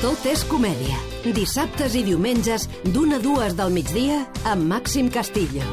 Tot és comèdia. Dissabtes i diumenges, d'1 a 2 del migdia, amb Màxim Castillo.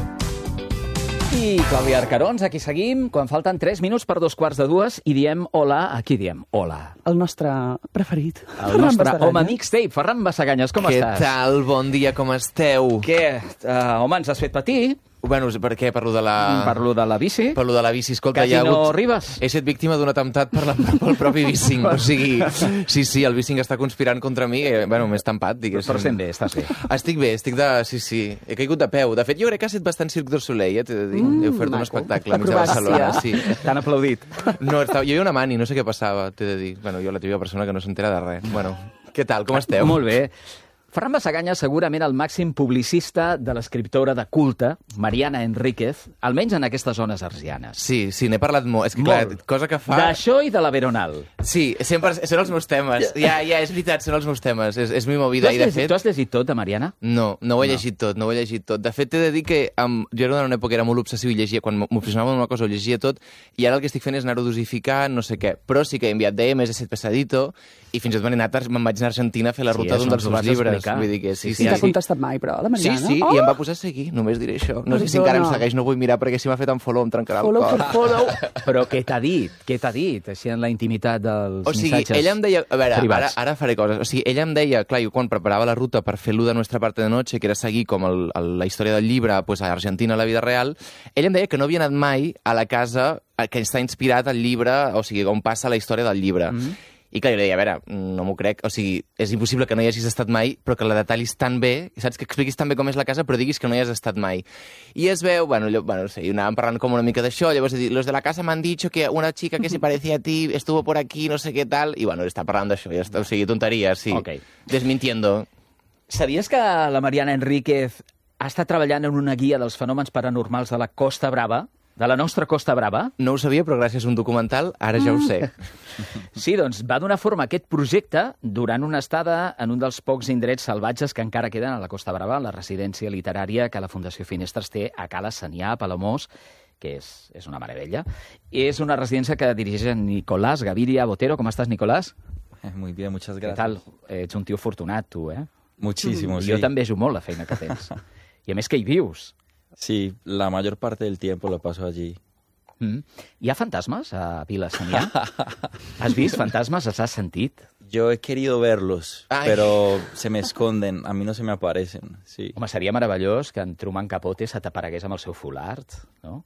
I Clàudia Arcarons, aquí seguim, quan falten 3 minuts per 2:45 i diem hola. A qui diem hola? El nostre preferit. El nostre home mixtape. Ferran Bassaganyes, com estàs? Què tal? Bon dia, com esteu? Què? Home, ens has fet patir. Bueno, per què? Parlo de la... Parlo de la bici. Parlo de la bici. Escolta, Quasi no arribes. He estat víctima d'un atemptat pel propi Bicing. O sigui, sí, el Bicing està conspirant contra mi. Bueno, m'he estampat, diguéssim. Però estem bé, estàs bé. Estic bé, sí. He caigut de peu. De fet, jo crec que ha estat bastant Cirque du Soleil, t'he de dir. He ofert un espectacle a mig de Barcelona. Sí. T'han aplaudit. No, jo hi havia una mani, no sé què passava, t'he de dir. Bueno, jo la típica persona que no s'entera de res. Bueno, què tal? Com esteu? Molt bé. Ferran Bassaganyes, segurament el màxim publicista de l'escriptora de culte, Mariana Enríquez, almenys en aquestes zones arsianes. Sí, n'he parlat molt. És que, clar, cosa que fa... D'això i de la Veronal. Sí, sempre són els meus temes. Ja, és veritat, són els meus temes. És mi movida. Tu has llegit tot, de Mariana? No ho he llegit tot, De fet, t'he de dir que jo era una època que era molt obsessiu i llegia, quan m'obsessionava amb una cosa ho llegia tot, i ara el que estic fent és anar-ho dosificant, no sé què. Però sí que he enviat DMs, he set pesadito, i fins i tot me'n vaig anar a Argentina a fer la ruta d'un dels seus llibres. Vull dir que sí. I t'ha contestat mai, però, la Mariana? Sí, i em va posar a seguir, només diré això. No sé si encara em segueix, no vull mirar, perquè si m'ha fet un follow em trencarà el cor. Follow. Però què t'ha dit? Així en la intimitat dels missatges privats. Ella em deia... A veure, ara faré coses. O sigui, ella em deia, clar, jo quan preparava la ruta per fer l'1 de Nuestra Parte de Noche, que era seguir com la història del llibre pues, a Argentina, a la vida real, ella em deia que no havia anat mai a la casa que està inspirat al llibre, o sigui, on passa la història del llibre. I clar, jo li deia, a veure, no m'ho crec, o sigui, és impossible que no hi hagis estat mai, però que la detallis tan bé, saps, que expliquis tan bé com és la casa, però diguis que no hi has estat mai. I es veu, bueno, sí, anàvem parlant com una mica d'això, llavors he dit, los de la casa m'han dicho que una chica que se parecía a ti estuvo por aquí, no sé què tal, i bueno, està parlant d'això, ja està, o sigui, tonteries, sí. Okay. Desmintiendo. Sabies que la Mariana Enríquez ha estat treballant en una guia dels fenòmens paranormals de la Costa Brava, de la nostra Costa Brava? No ho sabia, però gràcies a un documental ara ja ho sé. Sí, doncs va donar forma a aquest projecte durant una estada en un dels pocs indrets salvatges que encara queden a la Costa Brava, la residència literària que la Fundació Finestres té a Cala Sanià, a Palamós, que és una meravella. És una residència que dirigeix Nicolás Gaviria Botero. Com estàs, Nicolás? Muy bien, muchas gracias. Què tal? Ets un tio afortunat, tu, eh? Muchísimo, sí. Jo també vejo molt la feina que tens. I a més que hi vius. Sí, la mayor parte del tiempo lo paso allí. ¿Hi ha fantasmas a Vila Sanià? ¿Has vist fantasmas? ¿Els has sentit? Yo he querido verlos, pero se me esconden. A mí no se me aparecen. Sí. Home, seria meravellós que en Truman Capote se t'aparegués amb el seu fulard, no?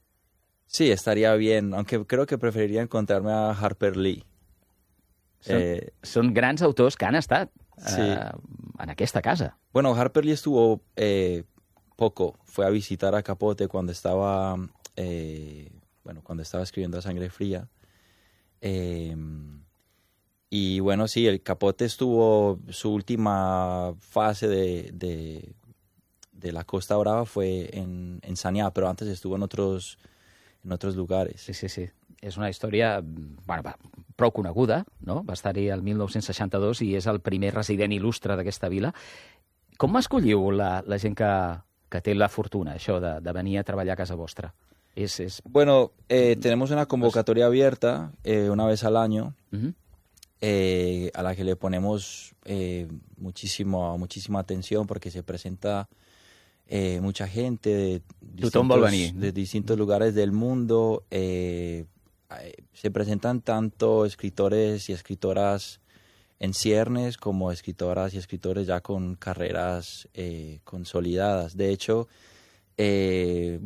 Sí, estaría bien, aunque creo que preferiría encontrarme a Harper Lee. Són grans autors que han estat en aquesta casa. Bueno, Harper Lee estuvo... poco. Fue a visitar a Capote cuando estaba escribiendo A Sangre Fría. Y bueno, sí, el Capote estuvo, su última fase de la Costa Brava fue en Sanià, pero antes estuvo en otros lugares. Sí. És una història prou coneguda, no? Va estar-hi el 1962 i és el primer resident il·lustre d'aquesta vila. Com escolliu la gent que té la fortuna, això, de venir a treballar a casa vostra? Bueno, tenemos una convocatoria abierta una vez al año, a la que le ponemos muchísima atención porque se presenta mucha gente de distintos lugares del mundo. Se presentan tanto escritores y escritoras en ciernes como escritoras y escritores ya con carreras consolidadas. De hecho, es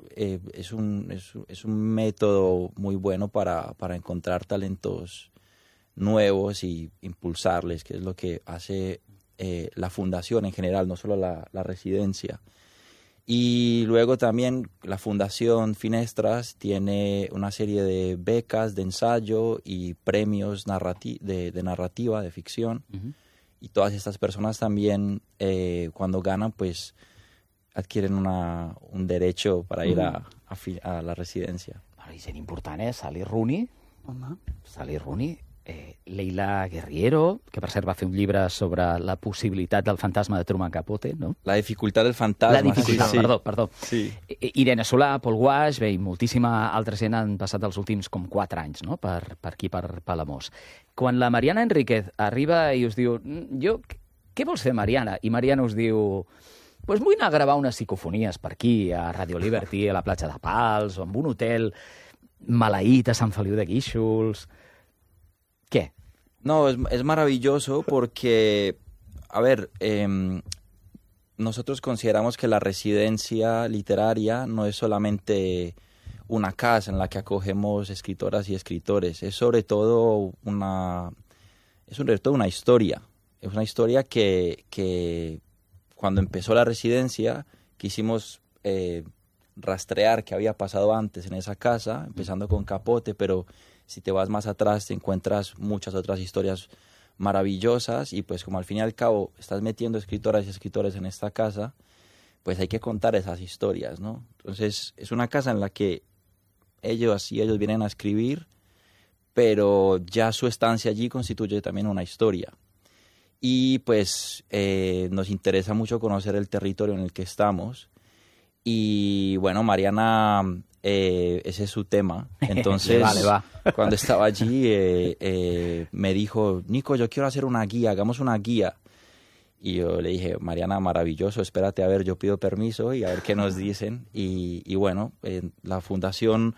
un método muy bueno para encontrar talentos nuevos y impulsarles, que es lo que hace la fundación en general, no solo la residencia. Y luego también la Fundación Finestras tiene una serie de becas de ensayo y premios de narrativa, de ficción. Y todas estas personas también, cuando ganan, pues adquieren un derecho para ir a la residencia. I gent important, Sally Rooney. Sally Rooney Leila Guerriero, que per cert va fer un llibre sobre la possibilitat del fantasma de Truman Capote, no? La dificultat del fantasma. La dificultat, sí. perdó. Sí. Irene Solà, Paul Guaix, bé, i moltíssima altra gent han passat els últims com 4 anys, no?, per aquí, per Palamós. Quan la Mariana Enríquez arriba i us diu què vols fer, Mariana? I Mariana us diu pues vull anar a gravar unes psicofonies per aquí, a Radio Liberty, a la platja de Pals, o en un hotel maleït a Sant Feliu de Guíxols. ¿Qué? No, es maravilloso porque, a ver, nosotros consideramos que la residencia literaria no es solamente una casa en la que acogemos escritoras y escritores, es sobre todo una historia. Es una historia que cuando empezó la residencia quisimos rastrear qué había pasado antes en esa casa, empezando con Capote, pero si te vas más atrás te encuentras muchas otras historias maravillosas y pues como al fin y al cabo estás metiendo escritoras y escritores en esta casa, pues hay que contar esas historias, ¿no? Entonces es una casa en la que ellos vienen a escribir, pero ya su estancia allí constituye también una historia. Y pues nos interesa mucho conocer el territorio en el que estamos. Y bueno, Mariana, ese es su tema. Entonces, va. Cuando estaba allí, me dijo, Nico, yo quiero hacer una guía, hagamos una guía. Y yo le dije, Mariana, maravilloso, espérate a ver, yo pido permiso y a ver qué nos dicen. Y bueno, la fundación,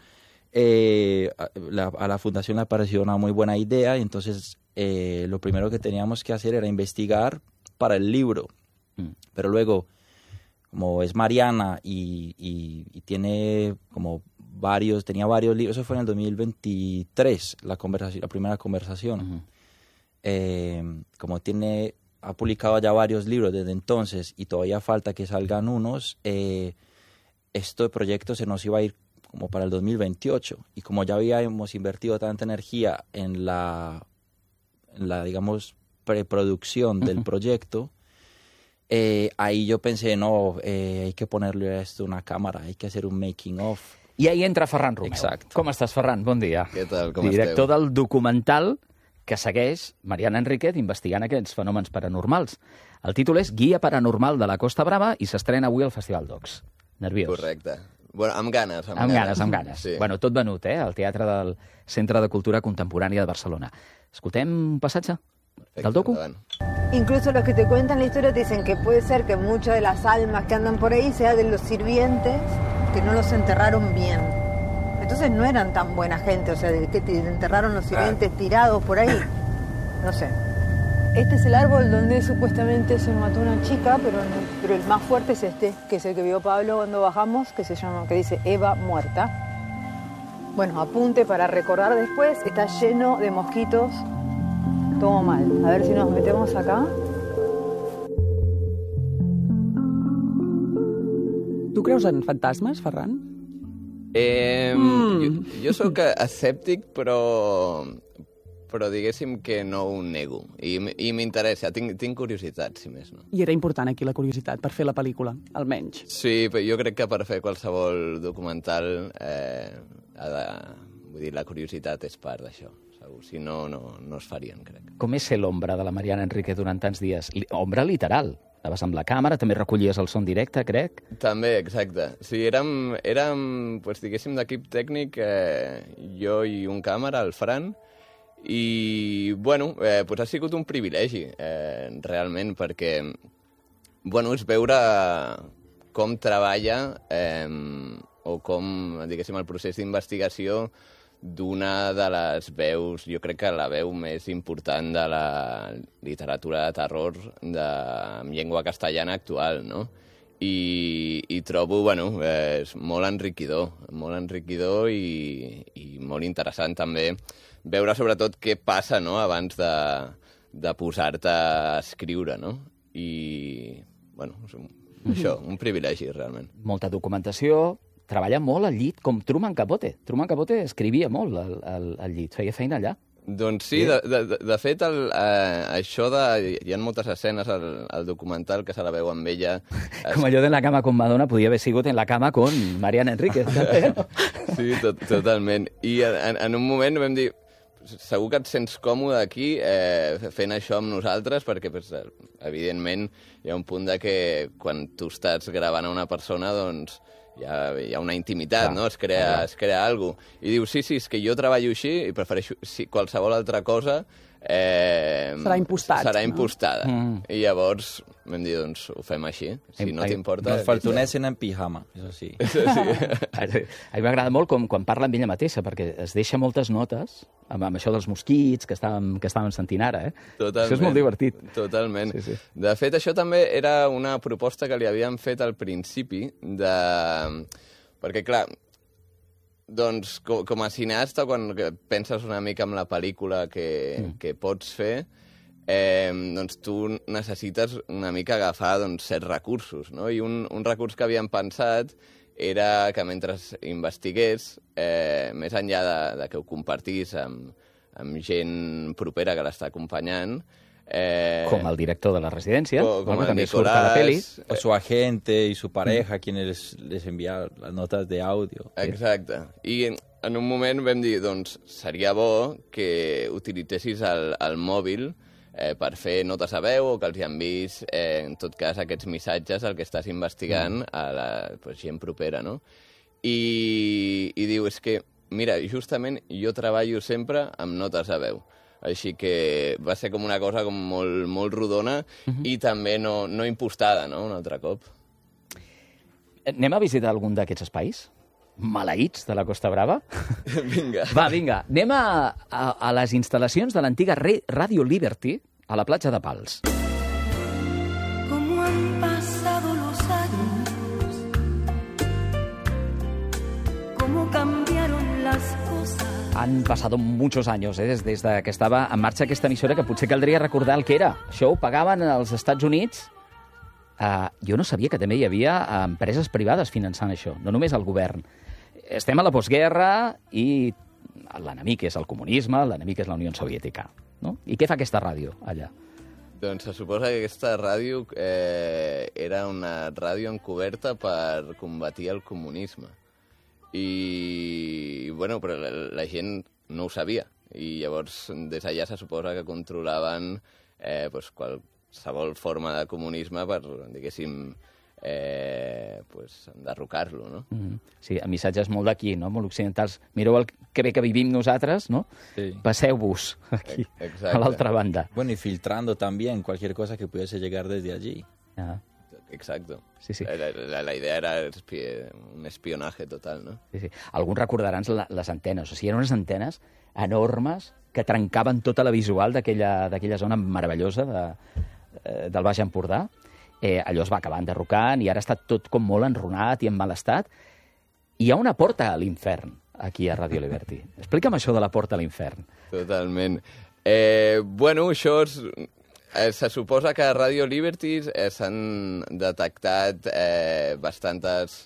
a la fundación le pareció una muy buena idea. Y entonces, lo primero que teníamos que hacer era investigar para el libro. Pero luego, como es Mariana y tiene tenía varios libros, eso fue en el 2023, la primera conversación. Como ha publicado ya varios libros desde entonces y todavía falta que salgan unos, este proyecto se nos iba a ir como para el 2028. Y como ya habíamos invertido tanta energía en la digamos, preproducción del proyecto, ahí yo pensé, hay que ponerle a esto una cámara, hay que hacer un making of. I ahí entra Ferran Romeu. Exacte. Com estàs, Ferran? Bon dia. Què tal, com Director esteu? del documental que segueix Mariana Enríquez investigant aquests fenòmens paranormals. El títol és Guia Paranormal de la Costa Brava i s'estrena avui al Festival Docs. Nerviós. Correcte. Bueno, amb ganes. Amb ganes. Sí. Bueno, tot venut, al Teatre del Centre de Cultura Contemporània de Barcelona. Escoltem un passatge del docu? Endavant. Incluso los que te cuentan la historia te dicen que puede ser que muchas de las almas que andan por ahí sean de los sirvientes que no los enterraron bien. Entonces no eran tan buena gente, o sea, de que te enterraron los sirvientes tirados por ahí. No sé. Este es el árbol donde supuestamente se mató una chica, pero el más fuerte es este, que es el que vio Pablo cuando bajamos, que dice Eva muerta. Bueno, apunte para recordar después, está lleno de mosquitos. Todo mal. A ver si nos metemos acá. Tu creus en fantasmes, Ferran? Jo sóc escèptic, però diguéssim que no ho nego. I m'interessa, tinc curiositat, si més no. I era important aquí la curiositat per fer la pel·lícula, almenys. Sí, però jo crec que per fer qualsevol documental vull dir, la curiositat és part d'això. Segur, si no, no es farien, crec. Com és ser l'ombra de la Mariana Enríquez durant tants dies? Ombra literal. Anaves amb la càmera, també recollies el son directe, crec. També, exacte. Sí, érem pues, diguéssim, d'equip tècnic, jo i un càmera, el Fran, i, bueno, pues ha sigut un privilegi, realment, perquè, bueno, és veure com treballa o com, diguéssim, el procés d'investigació d'una de les veus, jo crec que la veu més important de la literatura de terror en llengua castellana actual, no? I trobo, bueno, és molt enriquidor i molt interessant també veure sobretot què passa, no?, abans de posar-te a escriure, no? I, bueno, això, un privilegi, realment. Molta documentació, treballa molt al llit, com Truman Capote. Truman Capote escrivia molt al llit, feia feina allà. Doncs sí, de fet, això hi ha moltes escenes al documental que se la veu amb ella. Com allò de la cama con Madonna podia haver sigut en la cama con Mariana Enríquez. Sí, totalment. I en un moment vam dir, segur que et sents còmode aquí fent això amb nosaltres, perquè pues, evidentment hi ha un punt de que quan tu estàs gravant a una persona, doncs hi ha una intimitat, no? Es crea alguna cosa. I dius, sí, és que jo treballo així i prefereixo qualsevol altra cosa serà impostada. I llavors vam dir, doncs, ho fem així. Si no t'importa... Nos faltonessen en pijama, això sí. A mi m'agrada molt quan parla amb ella mateixa, perquè es deixa moltes notes amb això dels mosquits que estàvem sentint ara. Totalment. Això és molt divertit. Totalment. Sí. De fet, això també era una proposta que li havíem fet al principi, perquè, clar, doncs, com a cineasta, quan penses una mica en la pel·lícula que pots fer, doncs tu necessites una mica agafar certs recursos, no? I un recurs que havíem pensat era que mentre investigués, més enllà de que ho compartís amb gent propera que l'està acompanyant, com el director de la residència, com el també surt a la peli. O su agente y su pareja, quienes les envía las notas de audio. Exacte. I en un moment vam dir, doncs, seria bo que utilitzessis el mòbil per fer notes a veu o que els enviïs, en tot cas, aquests missatges al que estàs investigant a la gent propera, no? I diu, és que, mira, justament jo treballo sempre amb notes a veu. Així que va ser com una cosa com molt rodona i també no impostada, no?, un altre cop. Anem a visitar algun d'aquests espais? Maleïts de la Costa Brava? Vinga. Va, vinga. Anem a les instal·lacions de l'antiga Radio Liberty a la platja de Pals. Como han pasado los años, como cambiaron las cosas. Han pasado muchos años, des que estava en marxa aquesta emissora, que potser caldria recordar el que era. Això ho pagaven als Estats Units. Jo no sabia que també hi havia empreses privades finançant això, no només el govern. Estem a la postguerra i l'enemic és el comunisme, l'enemic és la Unió Soviètica. No? I què fa aquesta ràdio allà? Doncs se suposa que aquesta ràdio era una ràdio encoberta per combatir el comunisme. I, bueno, però la gent no ho sabia. I llavors, des d'allà se suposa que controlaven qualsevol forma de comunisme per, diguéssim, enderrocar-lo, no? Sí, el missatge és molt d'aquí, no? Molt occidentals. Mireu que bé que vivim nosaltres, no? Sí. Passeu-vos aquí, Exacte. a l'altra banda. Bueno, y filtrando también cualquier cosa que pudiese llegar desde allí. Ah. Exacto. Sí. La idea era un espionaje total, no? Sí. Alguns recordaran les antenes. O sigui, eren unes antenes enormes que trencaven tota la visual d'aquella zona meravellosa del Baix Empordà. Allò es va acabar enderrocant i ara està tot com molt enrunat i en mal estat. Hi ha una porta a l'infern aquí a Radio Liberty. Explica'm això de la porta a l'infern. Totalment. Bueno, això és... Se suposa que a Radio Liberty s'han detectat bastantes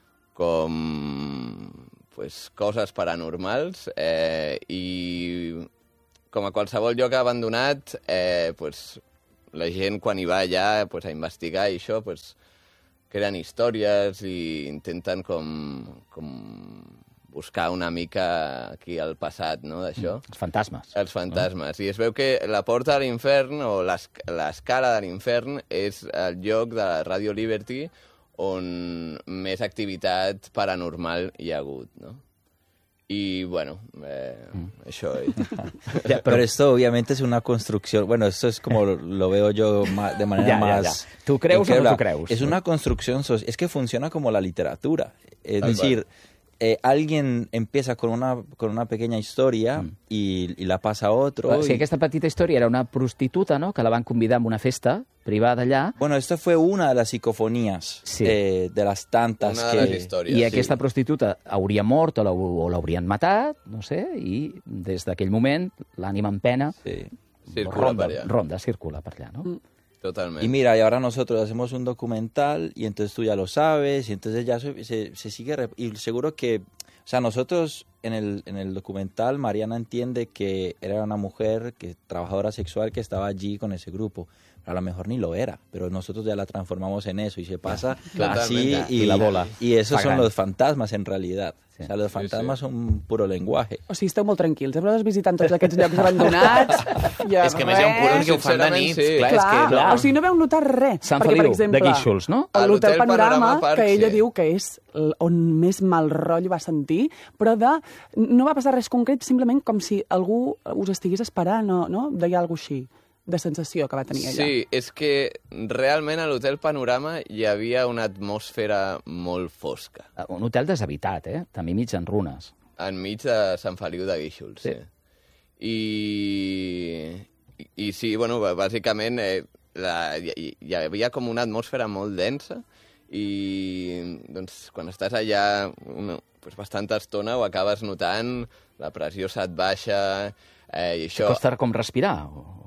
coses paranormals i com a qualsevol lloc abandonat, la gent quan hi va allà a investigar i això, creen històries i intenten com buscar una mica aquí al passat, no?, d'això. Els fantasmes. Els fantasmes. I es veu que la porta de l'infern, o l'escala de l'infern, és el lloc de la Radio Liberty on més activitat paranormal hi ha hagut, no? Y bueno, eso. Pero esto obviamente es una construcción, bueno, esto es como lo veo yo de manera más... ¿Tú crees o no tú crees? Es una construcción, es que funciona como la literatura. Es decir, alguien empieza con una pequeña historia y la pasa a otro. O sigui, aquesta petita història era una prostituta, no?, que la van convidar a una festa privada allà. Bueno, esto fue una de las psicofonías, de las tantas una de les històries. I aquesta prostituta hauria mort o l'haurien matat, no sé, i des d'aquell moment l'ànima en pena circula per allà, no? Totalmente. Y mira, y ahora nosotros hacemos un documental y entonces tú ya lo sabes y entonces ya se sigue... Y seguro que, o sea, nosotros en el documental Mariana entiende que era una mujer, trabajadora sexual, que estaba allí con ese grupo. A lo mejor ni lo era, pero nosotros ya la transformamos en eso y se pasa así y la bola. Y esos son los fantasmas en realidad. Sí. O sea, los fantasmas són puro lenguaje. O sigui, esteu molt tranquils. Vosaltres visitant tots aquests llocs abandonats... És que més hi ha un punt que ho fan de nit. Clar. O sigui, no veu notar res. Sant Feliu, de Guíxols, no? L'Hotel Panorama, que ella diu que és on més mal rotllo va sentir, però no va passar res concret, simplement com si algú us estigués esperant, no? Deia alguna cosa així, de sensació que va tenir ella. Sí, és que realment a l'Hotel Panorama hi havia una atmosfera molt fosca. Un hotel deshabitat, també mig en runes. Enmig de Sant Feliu de Guíxols, sí. I sí, bueno, bàsicament hi havia com una atmosfera molt densa i doncs, quan estàs allà bastanta estona ho acabes notant, la pressió se't baixa i això... Costa com respirar?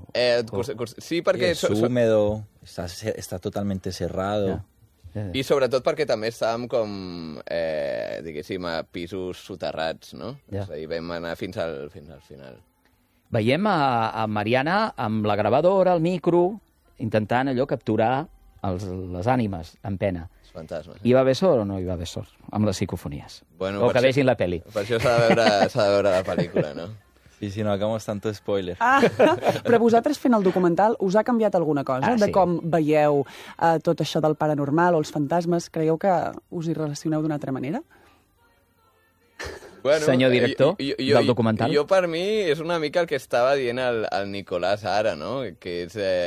Sí, perquè... Es húmedo, está totalmente cerrado. I sobretot perquè també estàvem com, diguéssim, a pisos soterrats, no? És a dir, vam anar fins al final. Veiem a Mariana amb la gravadora, el micro, intentant allò capturar les ànimes en pena. Els fantasmes. Hi va haver sort o no hi va haver sort amb les psicofonies? Bueno, o que vegin la pel·li. Per això s'ha de veure la pel·lícula, no? Sí, si no hagamos tanto spoiler. Però vosaltres fent el documental us ha canviat alguna cosa? De com veieu tot això del paranormal o els fantasmes? Creieu que us hi relacioneu d'una altra manera? Bueno, senyor director del documental? Jo, per mi, és una mica el que estava dient el Nicolàs ara, no? Que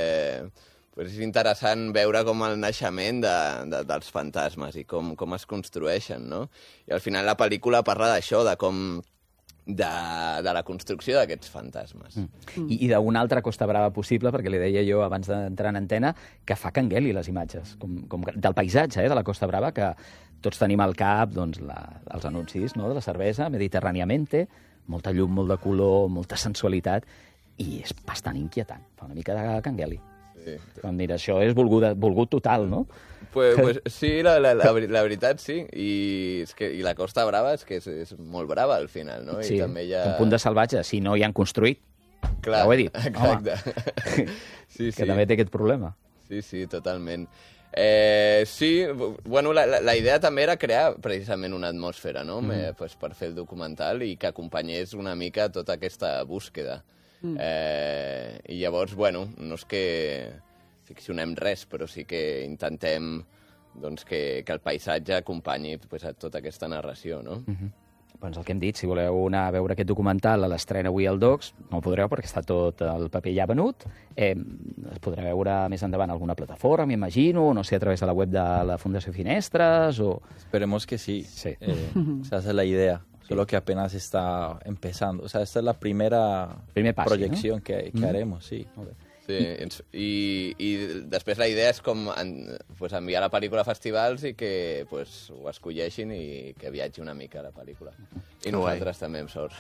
és interessant veure com el naixement dels fantasmes i com es construeixen, no? I al final la pel·lícula parla d'això, de com... de la construcció d'aquests fantasmes. I d'una altra Costa Brava possible, perquè li deia jo abans d'entrar en antena, que fa cangueli les imatges, com del paisatge de la Costa Brava, que tots tenim al cap els anuncis de la cervesa, Mediterràniamente, molta llum, molt de color, molta sensualitat, i és bastant inquietant, fa una mica de cangueli. Sí. Mira, això és volgut total, no? Pues sí, la veritat sí, i la Costa Brava és que és molt brava al final, no? Sí, I també hi ha... un punt de salvatge, si no hi han construït, clar, ja ho he dit. Exacte. Sí, que també té aquest problema. Sí, totalment. Sí, bueno, la idea també era crear precisament una atmosfera, no? Per fer el documental i que acompanyés una mica tota aquesta búsqueda. I llavors, bueno, no és que ficcionem res, però sí que intentem que el paisatge acompanyi a tota aquesta narració, no? Doncs el que hem dit, si voleu anar a veure aquest documental a l'estrena avui al Docs, no el podreu perquè està tot el paper ja venut. Es podrà veure més endavant a alguna plataforma, m'imagino, no sé, a través de la web de la Fundació Finestres o... Esperemos que sí. Esa es la idea. Solo que apenas está empezando. O sea, esta es la primera proyección, ¿no? que haremos, sí. Sí, i després la idea és com enviar la pel·lícula a festivals i que ho escolleixin i que viatgi una mica a la pel·lícula. I nosaltres també amb sort.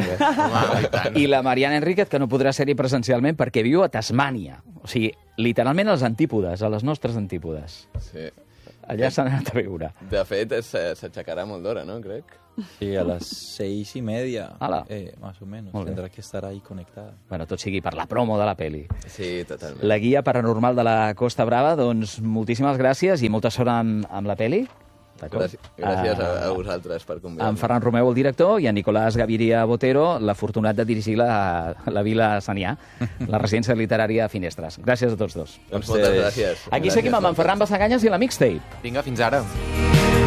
I la Mariana Enríquez, que no podrà ser-hi presencialment perquè viu a Tasmània. O sigui, literalment als antípodes, a les nostres antípodes. Sí. Allà s'han anat a veure. De fet, s'aixecarà molt d'hora, ¿no? Crec. Sí, a las 6:30, más o menos. Tendrá que estar ahí conectada. Bueno, tot sigui per la promo de la peli. Sí, totalment. La guia paranormal de la Costa Brava, doncs moltíssimes gràcies i molta sort amb la peli. Gràcies a vosaltres per convidar-me. En Ferran Romeu, el director, i en Nicolás Gaviria Botero, l'afortunat de dirigir la Vila Sanià, la residència literària Finestres. Gràcies a tots dos. Doncs moltes gràcies. Aquí seguim amb en Ferran Bassaganyes i la Mixtape. Vinga, fins ara.